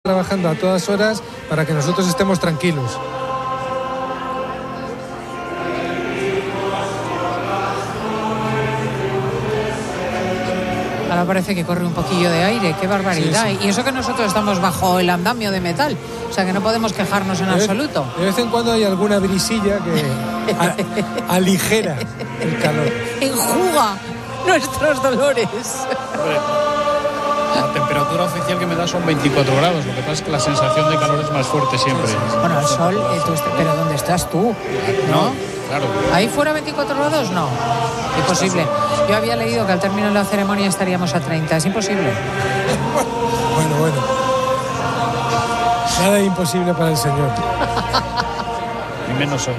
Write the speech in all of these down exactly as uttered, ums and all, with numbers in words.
trabajando a todas horas para que nosotros estemos tranquilos. Ahora parece que corre un poquillo de aire, qué barbaridad. Sí, sí. Y eso que nosotros estamos bajo el andamio de metal, o sea que no podemos quejarnos en de vez, absoluto. De vez en cuando hay alguna brisilla que a, aligera el calor. Enjuga nuestros dolores. La temperatura oficial que me da son veinticuatro grados, lo que pasa es que la sensación de calor es más fuerte siempre. Sí, sí. Bueno, el sol, eh, tú, pero ¿dónde estás tú? ¿No? No, claro. ¿Ahí fuera veinticuatro grados? No, imposible. Yo había leído que al término de la ceremonia estaríamos a treinta, es imposible. Bueno, bueno. Nada imposible para el Señor. Ni menos hoy.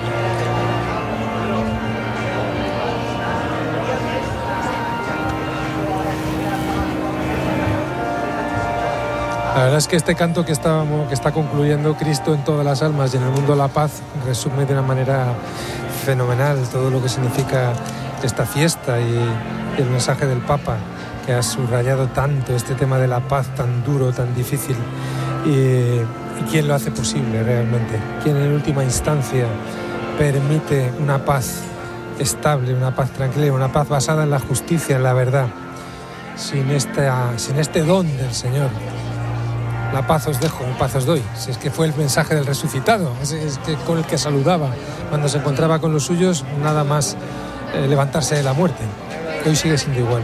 La verdad es que este canto que, estábamos, que está concluyendo Cristo en todas las almas y en el mundo la paz resume de una manera fenomenal todo lo que significa esta fiesta y el mensaje del Papa, que ha subrayado tanto este tema de la paz tan duro, tan difícil. Y, y quién lo hace posible realmente, quién en última instancia permite una paz estable, una paz tranquila, una paz basada en la justicia, en la verdad, sin, esta, sin este don del Señor. La paz os dejo, paz os doy. Si es que fue el mensaje del resucitado, es, es que con el que saludaba cuando se encontraba con los suyos, nada más eh, levantarse de la muerte. Hoy sigue siendo igual.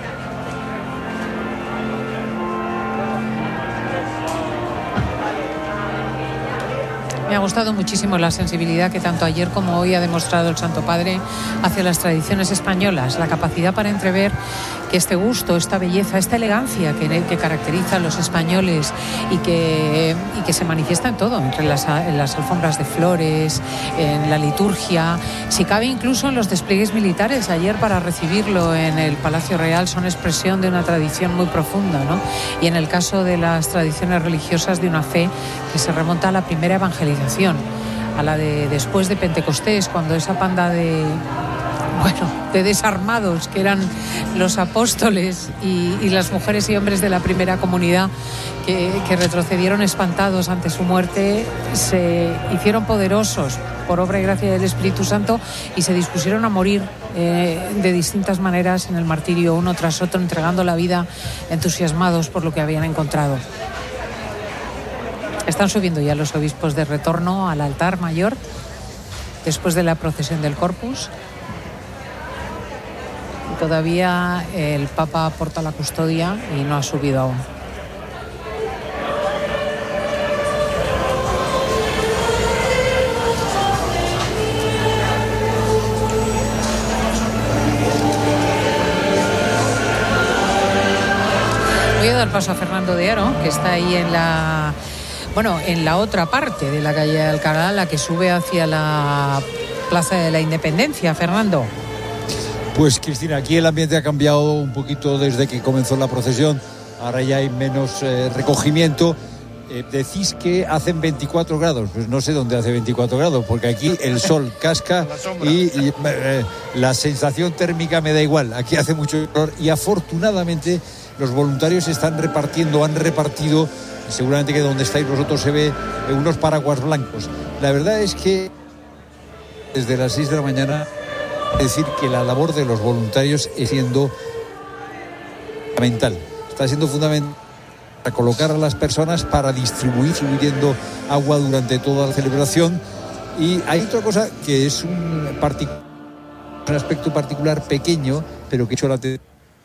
Me ha gustado muchísimo la sensibilidad que tanto ayer como hoy ha demostrado el Santo Padre hacia las tradiciones españolas, la capacidad para entrever que este gusto, esta belleza, esta elegancia que, que caracteriza a los españoles y que, y que se manifiesta en todo, entre las, en las alfombras de flores, en la liturgia, si cabe incluso en los despliegues militares. Ayer para recibirlo en el Palacio Real son expresión de una tradición muy profunda, ¿no? Y en el caso de las tradiciones religiosas, de una fe que se remonta a la primera evangelización, a la de después de Pentecostés, cuando esa panda de bueno, de desarmados que eran los apóstoles y, y las mujeres y hombres de la primera comunidad que, que retrocedieron espantados ante su muerte, se hicieron poderosos por obra y gracia del Espíritu Santo y se dispusieron a morir eh, de distintas maneras en el martirio, uno tras otro, entregando la vida, entusiasmados por lo que habían encontrado. Están subiendo ya los obispos de retorno al altar mayor después de la procesión del Corpus. Y todavía el Papa porta la custodia y no ha subido aún. Voy a dar paso a Fernando de Aro, que está ahí en la... Bueno, en la otra parte de la calle de Alcalá, la que sube hacia la Plaza de la Independencia. Fernando. Pues Cristina, aquí el ambiente ha cambiado un poquito desde que comenzó la procesión. Ahora ya hay menos eh, recogimiento. Eh, decís que hacen veinticuatro grados. Pues no sé dónde hace veinticuatro grados, porque aquí el sol casca y, y eh, la sensación térmica me da igual. Aquí hace mucho calor y afortunadamente los voluntarios están repartiendo, han repartido. Seguramente que donde estáis vosotros se ve unos paraguas blancos. La verdad es que desde las seis de la mañana, decir que la labor de los voluntarios es siendo fundamental. Está siendo fundamental para colocar a las personas, para distribuir, distribuyendo agua durante toda la celebración. Y hay otra cosa que es un, partic- un aspecto particular pequeño, pero que ha hecho la atención.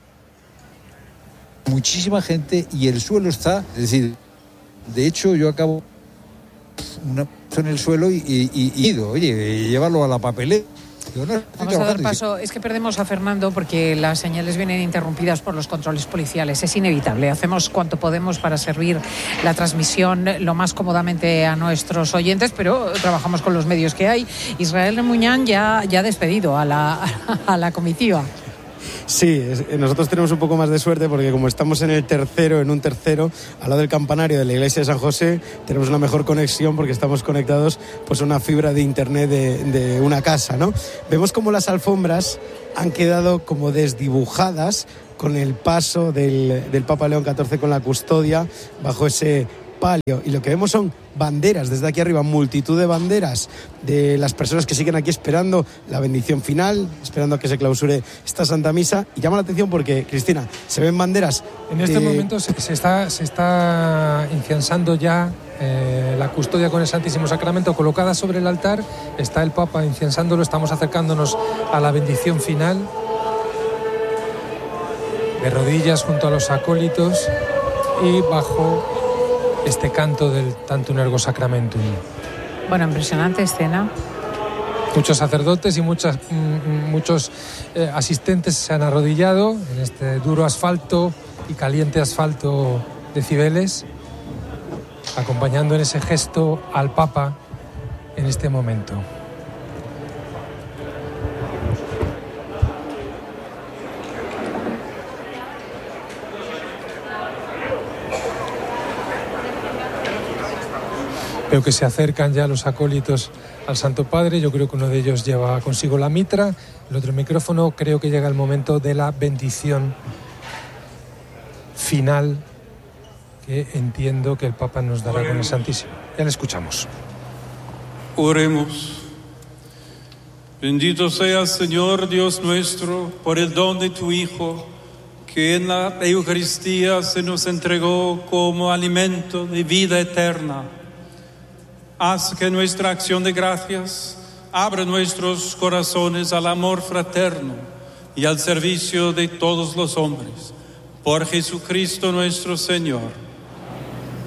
Muchísima gente y el suelo está, es decir, de hecho yo acabo una en el suelo y, y, y, y ido, oye, llevarlo a la papelera. Yo no, Vamos a dar paso, es que perdemos a Fernando porque las señales vienen interrumpidas por los controles policiales, es inevitable, hacemos cuanto podemos para servir la transmisión lo más cómodamente a nuestros oyentes, pero trabajamos con los medios que hay. Israel Muñán ya, ya ha despedido a la, a la comitiva. Sí, nosotros tenemos un poco más de suerte porque como estamos en el tercero, en un tercero, al lado del campanario de la iglesia de San José, tenemos una mejor conexión porque estamos conectados pues a una fibra de internet de, de una casa, ¿no? Vemos como las alfombras han quedado como desdibujadas con el paso del, del Papa León catorce con la custodia bajo ese palio, y lo que vemos son banderas desde aquí arriba, multitud de banderas de las personas que siguen aquí esperando la bendición final, esperando a que se clausure esta Santa Misa. Y llama la atención porque, Cristina, se ven banderas. En este de... momento se, se, está, se está inciensando ya eh, la custodia con el Santísimo Sacramento colocada sobre el altar. Está el Papa inciensándolo, estamos acercándonos a la bendición final, de rodillas junto a los acólitos y bajo este canto del Tantum Ergo Sacramentum. Bueno, impresionante escena. Muchos sacerdotes y muchas, m- muchos eh, asistentes se han arrodillado en este duro asfalto y caliente asfalto de Cibeles, acompañando en ese gesto al Papa en este momento. Veo que se acercan ya los acólitos al Santo Padre. Yo creo que uno de ellos lleva consigo la mitra, el otro el micrófono. Creo que llega el momento de la bendición final que entiendo que el Papa nos dará con el Santísimo. Ya le escuchamos. Oremos. Bendito seas, Señor Dios nuestro, por el don de tu Hijo, que en la Eucaristía se nos entregó como alimento de vida eterna. Haz que nuestra acción de gracias abra nuestros corazones al amor fraterno y al servicio de todos los hombres. Por Jesucristo nuestro Señor.